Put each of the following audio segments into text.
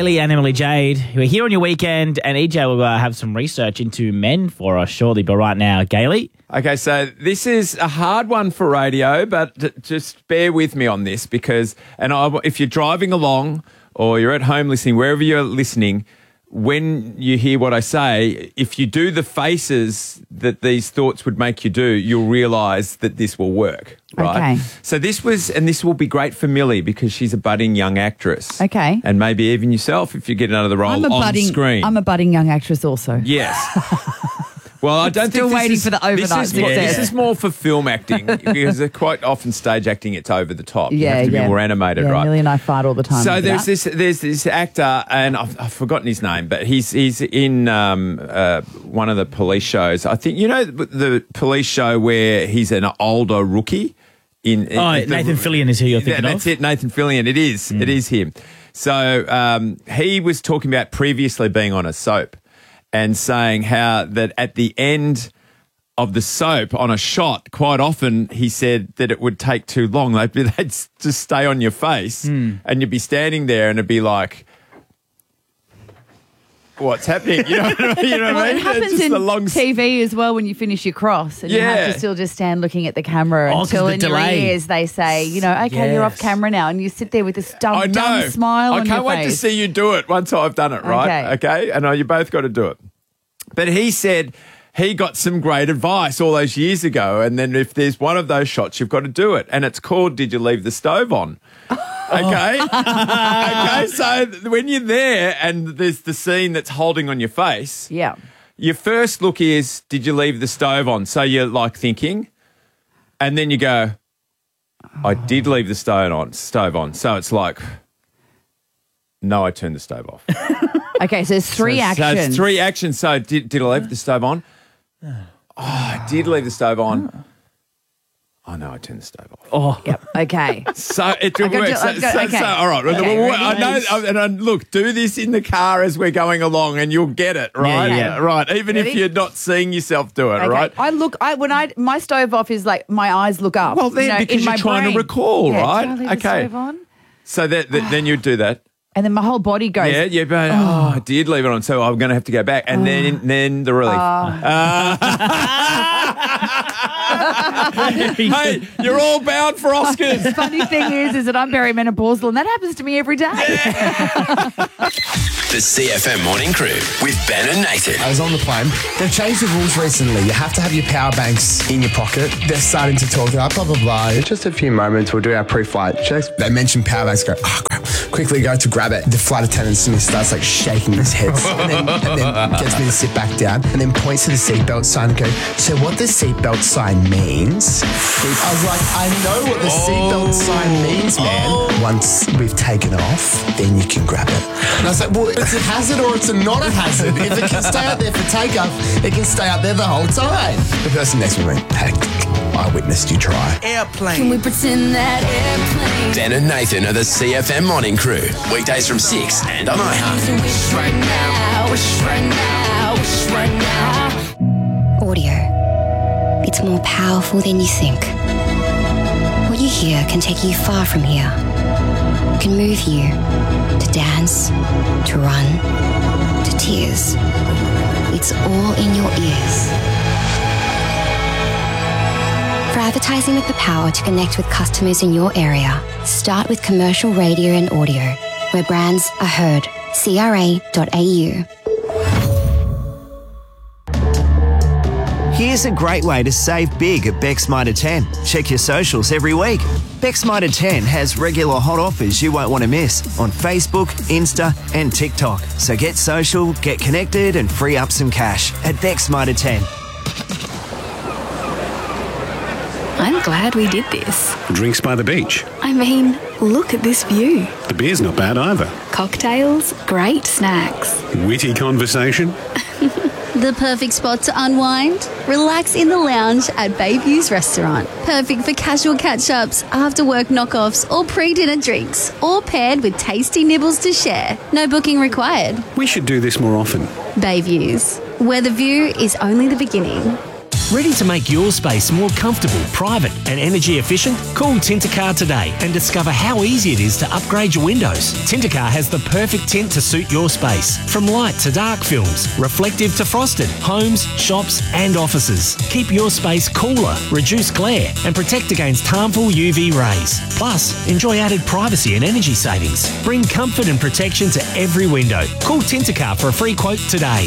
Gailey and Emily Jade. We're here on your weekend, and EJ will have some research into men for us shortly. But right now, Gailey. Okay, so this is a hard one for radio, but just bear with me on this because, if you're driving along or you're at home listening, wherever you're listening, when you hear what I say, if you do the faces that these thoughts would make you do, you'll realise that this will work, right? Okay. So this will be great for Millie because she's a budding young actress. Okay. And maybe even yourself if you get another role on screen. I'm a budding young actress also. Yes. Well, I don't Still think waiting for the overnight This is more for film acting because quite often stage acting, it's over the top. You Yeah, have to be yeah. more animated, Yeah, right? Millie and I fight all the time. So over there's that. this actor, and I've forgotten his name, but he's in one of the police shows. I think, you know, the police show where he's an older rookie. Nathan Fillion is who you're thinking of. That's it, Nathan Fillion. It is. It is him. So he was talking about previously being on a soap and saying how that at the end of the soap on a shot, quite often he said that it would take too long. They'd just stay on your face and you'd be standing there and it'd be like, what's happening? You know what I mean? Well, it happens in TV as well when you finish your cross and you have to still just stand looking at the camera until in your ears they say, okay, you're off camera now, and you sit there with this dumb smile on your face. I can't wait to see you do it once I've done it, right? Okay? I know you both got to do it. But he said he got some great advice all those years ago, and then if there's one of those shots, you've got to do it. And it's called Did You Leave the Stove On? Okay? Okay, so when you're there and there's the scene that's holding on your face, your first look is, did you leave the stove on? So you're like thinking, and then you go, I did leave the stove on. So it's like, no, I turned the stove off. Okay, so there's three actions. So it's three actions. So did I leave the stove on? Oh, I did leave the stove on. Oh, no, I turned the stove off. Oh. Yep, okay. So it will work. So, all right. Okay, I know, and look, do this in the car as we're going along and you'll get it, right? Yeah. Right, even if you're not seeing yourself do it, right? My stove off is like my eyes look up. Well, then, because in you're my trying brain. to recall, right? Did I leave the stove on? So then you do that. And then my whole body goes. Yeah, but I did leave it on, so I'm going to have to go back. And then the relief. Hey, you're all bound for Oscars. The funny thing is that I'm perimenopausal, and that happens to me every day. The CFM Morning Crew with Ben and Nathan. I was on the plane. They've changed the rules recently. You have to have your power banks in your pocket. They're starting to talk about blah, blah, blah. In just a few moments, we'll do our pre-flight checks. They mention power banks. Go, crap. Quickly go to grab it. The flight attendant starts like shaking his head and then gets me to sit back down and then points to the seatbelt sign and goes, so what the seatbelt sign means? I was like, I know what the seatbelt sign means, man. Once we've taken off, then you can grab it. And I was like, well, it's a hazard or it's not a hazard. If it can stay out there for takeoff, it can stay out there the whole time. The person next to me went, hey, I witnessed you try. Airplane. Can we pretend that airplane? Ben and Nathan are the CFM Morning Crew. Weekdays from 6 and on iHeart. Wish right now, wish right now, wish right now. Audio. It's more powerful than you think. What you hear can take you far from here. It can move you to dance, to run, to tears. It's all in your ears. For advertising with the power to connect with customers in your area, start with commercial radio and audio, where brands are heard. CRA.au. Here's a great way to save big at Beck's Mitre 10. Check your socials every week. Beck's Mitre 10 has regular hot offers you won't want to miss on Facebook, Insta and TikTok. So get social, get connected and free up some cash at Beck's Mitre 10. I'm glad we did this. Drinks by the beach. I mean, look at this view. The beer's not bad either. Cocktails, great snacks. Witty conversation. The perfect spot to unwind? Relax in the lounge at Bayview's Restaurant. Perfect for casual catch-ups, after-work knockoffs or pre-dinner drinks. All paired with tasty nibbles to share. No booking required. We should do this more often. Bayview's, where the view is only the beginning. Ready to make your space more comfortable, private and energy efficient? Call Tintercar today and discover how easy it is to upgrade your windows. Tintercar has the perfect tint to suit your space. From light to dark films, reflective to frosted, homes, shops and offices. Keep your space cooler, reduce glare and protect against harmful UV rays. Plus, enjoy added privacy and energy savings. Bring comfort and protection to every window. Call Tintercar for a free quote today.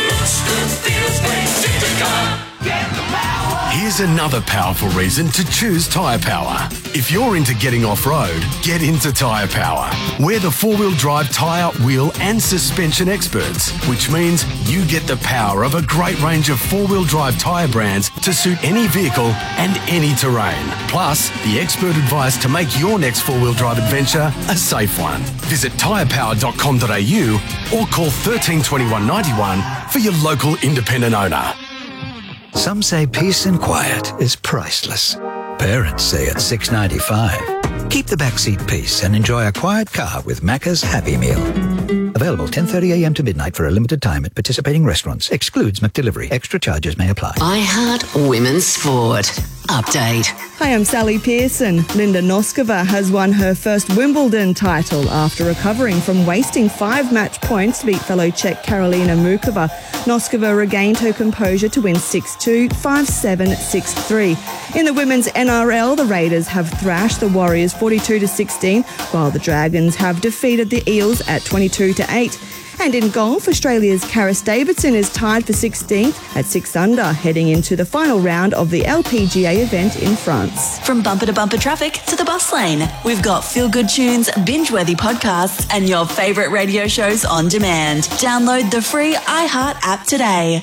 Here's another powerful reason to choose Tyre Power. If you're into getting off-road, get into Tyre Power. We're the four-wheel drive tyre, wheel and suspension experts, which means you get the power of a great range of four-wheel drive tyre brands to suit any vehicle and any terrain. Plus, the expert advice to make your next four-wheel drive adventure a safe one. Visit tyrepower.com.au or call 13 21 91 for your local independent owner. Some say peace and quiet is priceless. Parents say it's $6.95. Keep the backseat peace and enjoy a quiet car with Macca's Happy Meal. Available 10:30 a.m. to midnight for a limited time at participating restaurants. Excludes McDelivery. Extra charges may apply. I Heart Women's Sport. Update. Hi, I'm Sally Pearson. Linda Noskova has won her first Wimbledon title after recovering from wasting 5 match points to beat fellow Czech Karolina Mukova. Noskova regained her composure to win 6-2, 5-7, 6-3. In the women's NRL, the Raiders have thrashed the Warriors 42-16, while the Dragons have defeated the Eels at 22-8. And in golf, Australia's Karis Davidson is tied for 16th at 6 under, heading into the final round of the LPGA event in France. From bumper to bumper traffic to the bus lane, we've got feel-good tunes, binge-worthy podcasts and your favourite radio shows on demand. Download the free iHeart app today.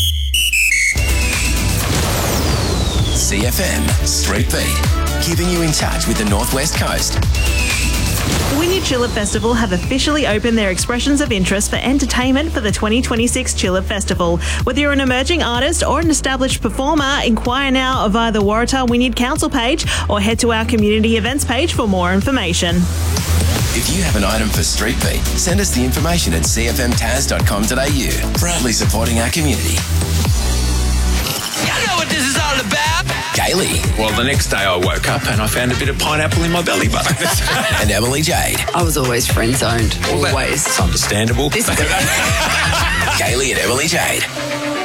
CFM Street Beat, keeping you in touch with the Northwest Coast. The Wynyard Tulip Festival have officially opened their expressions of interest for entertainment for the 2026 Tulip Festival. Whether you're an emerging artist or an established performer, inquire now via the Waratah Wynyard Council page or head to our community events page for more information. If you have an item for Street Beat, send us the information at cfmtaz.com.au. Proudly supporting our community. You know what this is all about? Kaylee. Well, the next day I woke up and I found a bit of pineapple in my belly button. And Emily Jade. I was always friend-zoned. Always. It's understandable. Kaylee and Emily Jade.